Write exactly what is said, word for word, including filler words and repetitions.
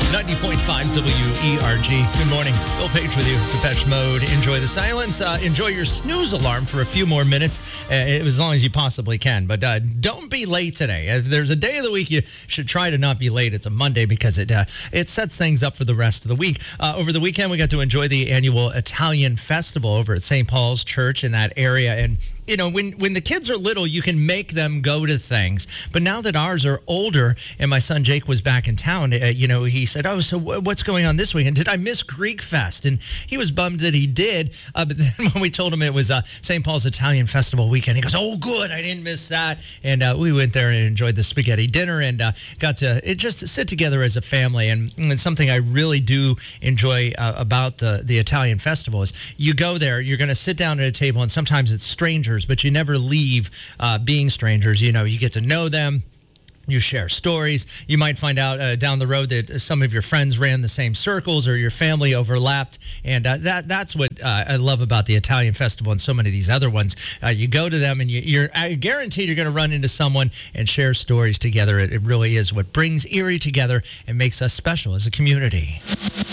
ninety point five W E R G. Good morning. Bill Page with you. Depeche Mode. Enjoy the silence. Uh, enjoy your snooze alarm for a few more minutes, uh, as long as you possibly can. But uh, don't be late today. If there's a day of the week you should try to not be late, it's a Monday, because it uh, it sets things up for the rest of the week. Uh, over the weekend, we got to enjoy the annual Italian Festival over at Saint Paul's Church in that area. And you know, when, when the kids are little, you can make them go to things. But now that ours are older, and my son Jake was back in town, uh, you know, he said, oh, so w- what's going on this weekend? Did I miss Greek Fest? And he was bummed that he did. Uh, but then when we told him it was uh, Saint Paul's Italian Festival weekend, he goes, oh, good, I didn't miss that. And uh, we went there and enjoyed the spaghetti dinner and uh, got to it just sit together as a family. And, and it's something I really do enjoy uh, about the, the Italian Festival is you go there, you're going to sit down at a table, and sometimes it's strangers, but you never leave uh, being strangers. You know, you get to know them. You share stories. You might find out uh, down the road that some of your friends ran the same circles or your family overlapped. And uh, that that's what uh, I love about the Italian Festival and so many of these other ones. Uh, you go to them and you, you're uh, guaranteed you're going to run into someone and share stories together. It, it really is what brings Erie together and makes us special as a community.